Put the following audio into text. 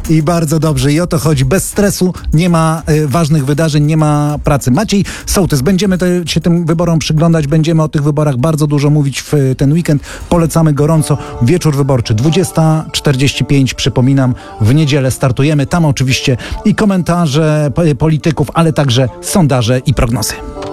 I bardzo dobrze. I o to chodzi. Bez stresu nie ma ważnych wydarzeń, nie ma pracy. Maciej Sołtys, będziemy się tym wyborom przyglądać, będziemy o tych wyborach bardzo dużo mówić w ten weekend. Polecamy gorąco. Wieczór wyborczy 20:45, przypominam, w niedzielę startujemy. Tam oczywiście i komentarze polityków, ale także sondaże i prognozy.